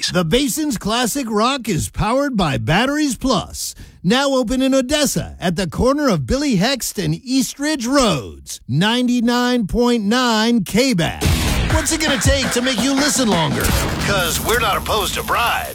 The Basin's Classic Rock is powered by Batteries Plus. Now open in Odessa at the corner of Billy Hext and East Ridge Roads. 99.9 KBAT. What's it going to take to make you listen longer? Because we're not opposed to bribes.